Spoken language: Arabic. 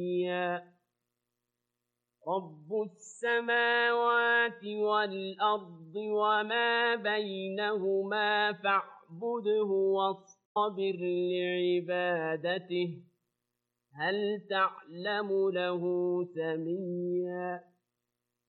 رب السماوات والأرض وما بينهما فاعبده واصطبر لعبادته هل تعلم له سميا